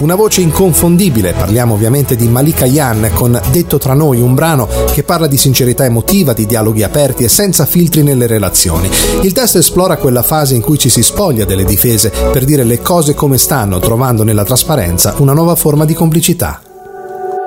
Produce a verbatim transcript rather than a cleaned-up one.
Una voce inconfondibile, parliamo ovviamente di Malika Yan con Detto tra noi, un brano che parla di sincerità emotiva, di dialoghi aperti e senza filtri nelle relazioni. Il testo esplora quella fase in cui ci si spoglia delle difese per dire le cose come stanno, trovando nella trasparenza una nuova forma di complicità.